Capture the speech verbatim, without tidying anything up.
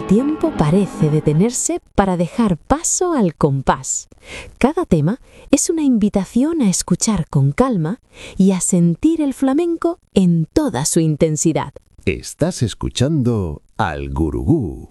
El tiempo parece detenerse para dejar paso al compás. Cada tema es una invitación a escuchar con calma y a sentir el flamenco en toda su intensidad. Estás escuchando al Gurugú.